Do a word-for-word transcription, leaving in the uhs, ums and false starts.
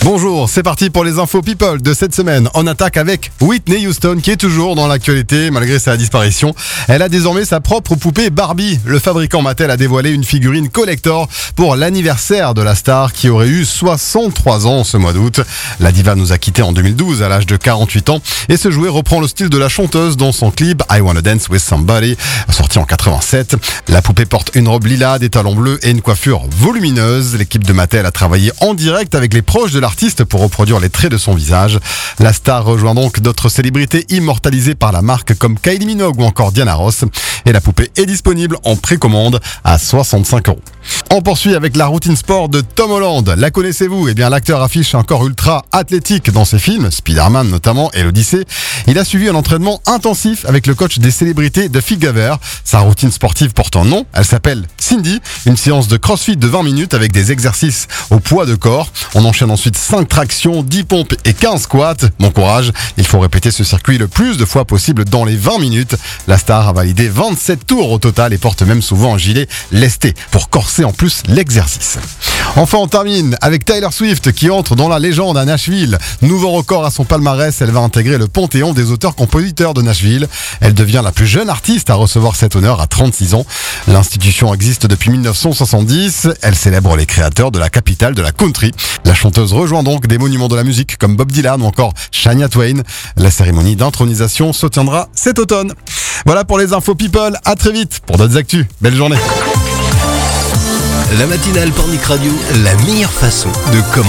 Bonjour, c'est parti pour les infos people de cette semaine. On attaque avec Whitney Houston qui est toujours dans l'actualité malgré sa disparition. Elle a désormais sa propre poupée Barbie. Le fabricant Mattel a dévoilé une figurine collector pour l'anniversaire de la star qui aurait eu soixante-trois ans ce mois d'août. La diva nous a quittés en deux mille douze à l'âge de quarante-huit ans et ce jouet reprend le style de la chanteuse dans son clip I Wanna Dance With Somebody, sorti en quatre-vingt-sept. La poupée porte une robe lilas, des talons bleus et une coiffure volumineuse. L'équipe de Mattel a travaillé en direct avec les proches de l'artiste pour reproduire les traits de son visage. La star rejoint donc d'autres célébrités immortalisées par la marque comme Kylie Minogue ou encore Diana Ross. Et la poupée est disponible en précommande à soixante-cinq euros. On poursuit avec la routine sport de Tom Holland. La connaissez-vous ? Eh bien, l'acteur affiche un corps ultra athlétique dans ses films, Spider-Man notamment et l'Odyssée. Il a suivi un entraînement intensif avec le coach des célébrités de Figaver. Sa routine sportive porte un nom. Elle s'appelle Cindy. Une séance de crossfit de vingt minutes avec des exercices au poids de corps. On enchaîne ensuite cinq tractions, dix pompes et quinze squats. Bon courage, il faut répéter ce circuit le plus de fois possible dans les vingt minutes. La star a validé vingt-sept tours au total et porte même souvent un gilet lesté pour corser en plus l'exercice. Enfin, on termine avec Taylor Swift qui entre dans la légende à Nashville. Nouveau record à son palmarès, elle va intégrer le panthéon des auteurs-compositeurs de Nashville. Elle devient la plus jeune artiste à recevoir cet honneur à trente-six ans. L'institution existe depuis mille neuf cent soixante-dix. Elle célèbre les créateurs de la capitale de la country. La chanteuse rejoint donc des monuments de la musique comme Bob Dylan ou encore Shania Twain. La cérémonie d'intronisation se tiendra cet automne. Voilà pour les infos people. À très vite pour d'autres actus. Belle journée. La matinale Pornic Radio, la meilleure façon de commencer.